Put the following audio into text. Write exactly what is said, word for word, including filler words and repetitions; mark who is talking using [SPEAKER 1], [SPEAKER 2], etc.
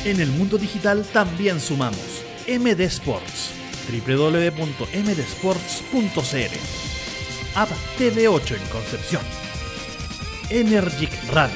[SPEAKER 1] En el mundo digital también sumamos. M D Sports, doble u doble u doble u punto m d sports punto c l. App T V ocho en Concepción. Energic Radio,